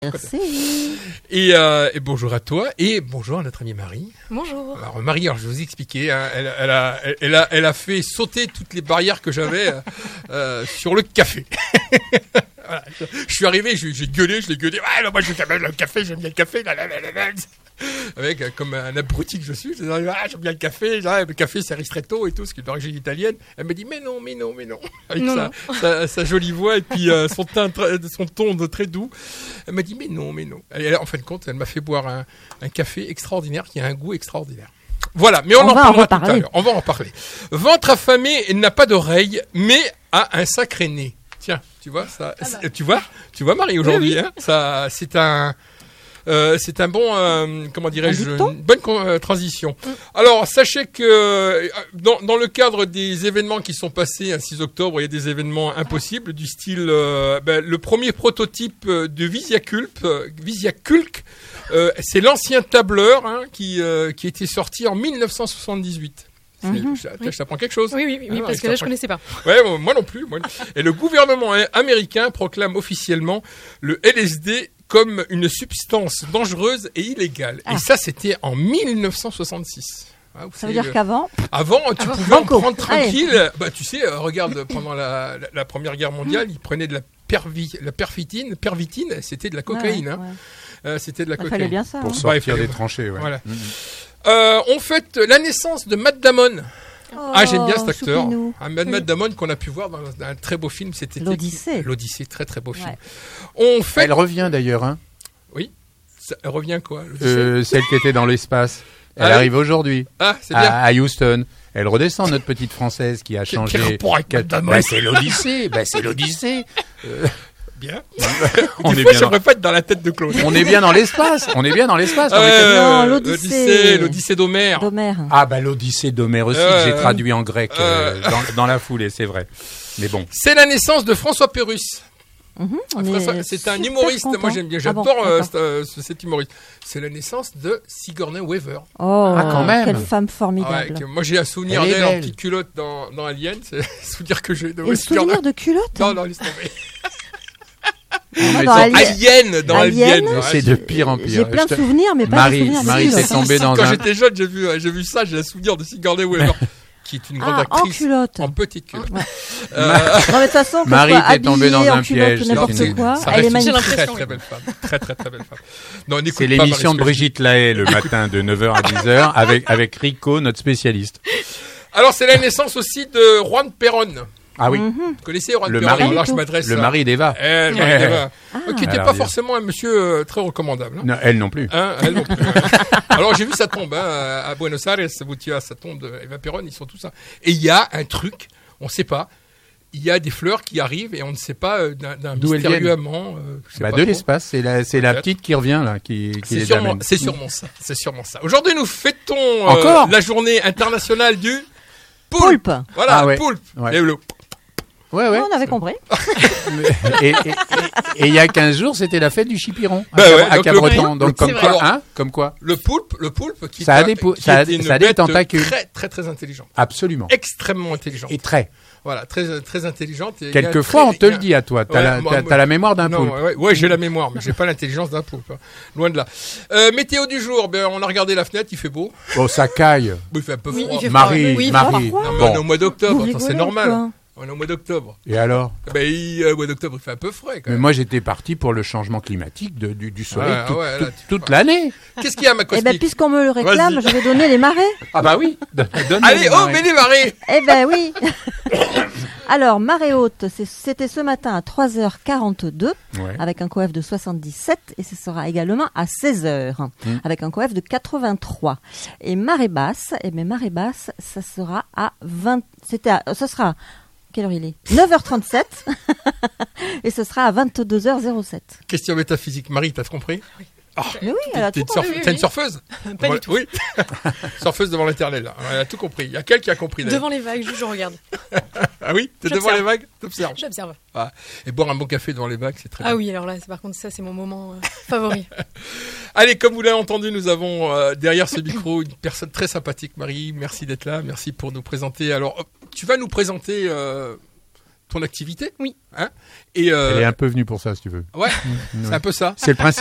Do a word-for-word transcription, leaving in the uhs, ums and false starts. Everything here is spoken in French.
Merci. Et, euh, et bonjour à toi et bonjour à notre amie Marie. Bonjour. Alors Marie, alors je vais vous expliquer, hein, elle, elle, a, elle, a, elle a fait sauter toutes les barrières que j'avais euh, sur le café. Voilà. Je suis arrivé, j'ai, j'ai gueulé, je l'ai gueulé. Ah, non, moi je j'aime le café, j'aime bien le café. Là, là, là, là, là. Avec, euh, comme un abruti que je suis, je dis, ah, j'aime bien le café. Là, le café c'est ristretto et tout, ce qui est d'origine italienne. Elle me dit mais non, mais non, mais non. Avec non, sa, non. Sa, sa jolie voix et puis euh, son, teint, son ton de très doux. Elle m'a dit mais non, mais non. Elle, en fin de compte, elle m'a fait boire un, un café extraordinaire qui a un goût extraordinaire. Voilà, mais on, on en va parlera en tout à reparler. l'heure. On va en parler. Ventre affamé n'a pas d'oreille, mais a un sacré nez. Tiens, tu vois ça, Ah bah. tu vois, tu vois Marie aujourd'hui, Oui, oui. hein, ça, c'est un, euh, c'est un bon, euh, comment dirais-je, Un dicton. une bonne euh, transition. Mm. Alors sachez que euh, dans, dans le cadre des événements qui sont passés un six octobre, il y a des événements impossibles du style, euh, ben, le premier prototype de Visiaculp, euh, Visiaculp, euh, c'est l'ancien tableur hein, qui euh, qui était sorti en dix-neuf cent soixante-dix-huit. Mhm. Je, je, je t'apprends quelque chose. Oui, oui, oui, Ah, parce je que là, je t'apprends- connaissais pas. Ouais, bon, moi non plus. Moi... Et le gouvernement américain proclame officiellement le L S D comme une substance dangereuse et illégale. Ah. Et ça, c'était en dix-neuf cent soixante-six. Ah, vous Ça veut savez, dire euh, qu'avant, Avant, tu Avant. pouvais en Banco. prendre tranquille. Bah, tu sais, euh, regarde, pendant la, la, la Première Guerre mondiale, ils prenaient de la, pervi, la perfitine. Pervitine, c'était de la cocaïne. ouais, hein. ouais. Euh, c'était de la Ça cocaïne. fallait bien ça. Pour hein. Bah, il sortir fallait- des tranchées, ouais. Voilà. Mhm. Euh, on fête la naissance de Matt Damon. Ah, j'aime bien cet Oh, acteur. choupinou. Un Matt Oui. Matt Damon qu'on a pu voir dans un très beau film. C'était L'Odyssée. L'Odyssée, très très beau film. Ouais. On fête. Elle revient d'ailleurs, hein. Ça revient quoi l'Odyssée Euh, celle qui était dans l'espace. Elle Ah oui arrive aujourd'hui Ah, c'est bien. à, à Houston. Elle redescend, notre petite Française qui a Quel- changé. quel rapport avec qui a- Matt Damon Bah, c'est l'Odyssée. Bah, c'est l'Odyssée. Bien. On Des est fois, bien. j'aimerais pas être dans la tête de Claude. On est bien dans l'espace. On est bien dans l'espace. Ah dans les ouais, quatre- Non, euh, l'Odyssée. l'Odyssée, l'Odyssée d'Homère. d'Homère. Ah bah l'Odyssée d'Homère aussi, Euh, que j'ai traduit en grec euh, euh. dans, dans la foulée, c'est vrai. Mais bon. C'est la naissance de François Pérusse. Mhm, on François- est c'est un super humoriste. contents. Moi, j'aime bien. Ah bon, J'adore euh, d'accord. cet, euh, ce- cet humoriste. C'est la naissance de Sigourney Weaver. Oh, Ah, quand même. quelle femme Ah ouais, formidable. que- moi, j'ai un souvenir Elle est d'elle en belle. petite culotte dans, dans Alien. C'est le souvenir que j'ai de Et le Sigourney. souvenir de culotte. Non, non, laisse tomber. Moi, mais dans c'est- Alien, Alien, dans Alien, Alien. Ouais, C'est de pire en pire. j'ai plein Je de te- souvenirs, mais pas Marie- de souvenirs de Marie, culotte. c'est tombé dans Quand un- j'étais jeune, j'ai vu, j'ai vu ça, j'ai un souvenir de Sigourney Weaver, qui est une grande Ah, en actrice. culotte. En petite culotte. Ouais. Euh, Non, mais de toute façon, que Marie, ce soit t'es tombée habillée dans en un culotte piège, ou c'est n'importe une- quoi, ça elle est reste une magnifique. très l'impression, très oui. belle femme. Très très très belle femme. Non, n'écoute C'est pas l'émission Marie, de Brigitte Lahaye le matin de neuf heures à dix heures avec, avec Rico, notre spécialiste. Alors, c'est la naissance aussi de Juan Perón. Ah oui, Mhm. Vous connaissez Juan Le Perón? mari. Alors, je m'adresse le à- mari d'Eva. Eh, le mari d'Eva. Ah. Euh, qui n'était Alors, pas dis- forcément un monsieur euh, très recommandable. Hein. Non, elle non plus. Hein, elle non plus. Alors, j'ai vu sa tombe hein, à Buenos Aires, où tu as sa tombe d'Eva Perón, ils sont tous ça. Et il y a un truc, on ne sait pas. Il y a des fleurs qui arrivent et on ne sait pas euh, d'un, d'un D'où elles mystérieux viennent. amant. euh, je sais Bah, pas de trop. l'espace, c'est la, c'est la Peut-être. petite qui revient là, qui, qui C'est les sûrement, amène. c'est sûrement ça. C'est sûrement ça. Aujourd'hui, nous fêtons euh, Encore la journée internationale du poulpe. Poulpe. Voilà, Ah ouais. poulpe. Ouais. Et le- Ouais, ouais. Non, on avait compris. et, et, et- et il y a quinze jours, c'était la fête du chipiron Bah à, Cab- ouais, à donc le- Cabreton. le- Donc le- comme c'est quoi, vrai. hein, comme quoi. Le poulpe, le poulpe qui Ça a est, des pou- qui ça a- est une ça a des bête tentacules. très très très intelligente, Absolument. extrêmement intelligente. Et très. Voilà, très très intelligente. Et il y a Quelquefois, très- on te il y le a- dit à toi. T'as Ouais, la, moi, t'as- moi- t'as la mémoire d'un Non, poulpe. ouais, ouais, j'ai la mémoire, mais j'ai pas l'intelligence d'un poulpe. hein. Loin de là. Euh, météo du jour, ben on a regardé la fenêtre, il fait beau. Oh, ça caille. Bon, il fait un peu Oui, froid. il fait Marie, froid. Oui, il fait Marie. froid. Non, mais Bon. on est au mois d'octobre, Vous attends, c'est rigolez, normal. quoi. On est au mois d'octobre. Et alors? Ben, il, euh, au mois d'octobre, il fait un peu frais quand Mais même. moi, j'étais parti pour le changement climatique de- du, du soleil Ah, tout- ouais, tout- là, tu toute vois. l'année. Qu'est-ce qu'il y a, ma Eh ben, cosmique puisqu'on me le réclame, Vas-y. je vais donner les marées. Ah bah oui. Donne- donne-moi Allez, les oh, marées. mais les marées. Eh ben oui. Alors, marée haute, c'est- c'était ce matin à trois heures quarante-deux, Ouais. avec un coef de soixante-dix-sept, et ce sera également à seize heures, Mm. avec un coef de quatre-vingt-trois. Et marée basse, eh ben marée basse, ça sera à vingt, c'était à, ce sera, quelle heure il est? neuf heures trente-sept, et ce sera à vingt-deux heures zéro sept. Question métaphysique. Marie, t'as compris? Ah, Mais oui, elle a t'es tout une, surf- compris, oui, t'es une oui. surfeuse? Pas Voilà, du tout. Oui. Surfeuse devant l'éternel. là. Elle a tout compris. Il y a quelqu'un qui a compris. d'ailleurs. Devant les vagues, je, je regarde. Ah oui? T'es devant J'observe. les vagues? T'observes. J'observe. Ah. Et boire un bon café devant les vagues, c'est très Ah bien. oui, alors là, c'est- par contre, ça, c'est mon moment euh, favori. Allez, comme vous l'avez entendu, nous avons euh, derrière ce micro une personne très sympathique. Marie, merci d'être là. Merci pour nous présenter. Alors, euh, tu vas nous présenter euh, ton activité. Oui. Hein. Et euh, Elle est un peu venue pour ça, si tu veux. ouais, c'est un peu ça. C'est le principe.